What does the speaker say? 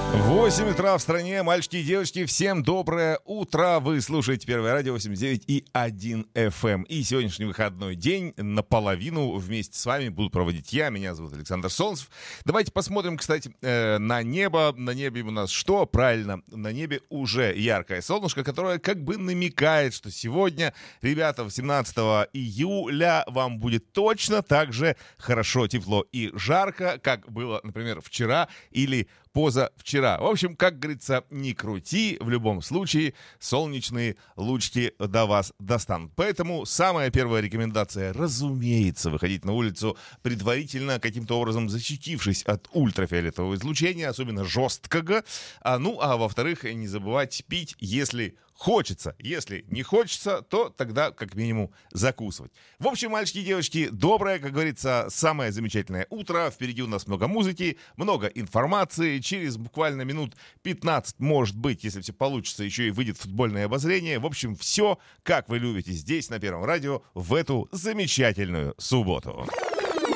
8 утра в стране, мальчики и девочки, всем доброе утро. Вы слушаете Первое радио 89,1 FM. И сегодняшний выходной день наполовину вместе с вами буду проводить я. Меня зовут Александр Солнцев. Давайте посмотрим, кстати, на небо. На небе у нас что? Правильно, на небе уже яркое солнышко, которое как бы намекает, что сегодня, ребята, 18 июля вам будет точно так же хорошо, тепло и жарко, как было, например, вчера или позавчера. В общем, как говорится, не крути, в любом случае солнечные лучики до вас достанут. Поэтому самая первая рекомендация, разумеется, выходить на улицу предварительно каким-то образом защитившись от ультрафиолетового излучения, особенно жесткого. А во-вторых, не забывать пить, если хочется. Если не хочется, то тогда как минимум закусывать. В общем, мальчики и девочки, доброе, как говорится, самое замечательное утро. Впереди у нас много музыки, много информации. Через буквально минут 15, может быть, если все получится, еще и выйдет футбольное обозрение. В общем, все, как вы любите здесь, на Первом радио, в эту замечательную субботу.